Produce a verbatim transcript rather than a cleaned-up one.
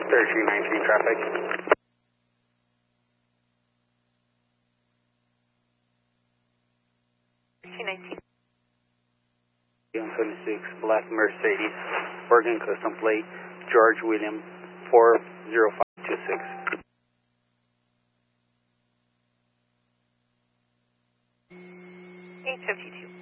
thirty-three nineteen traffic. thirty-two nineteen. one seventy-six, black Mercedes, Oregon custom plate, George William, four zero five two six. eight fifty-two.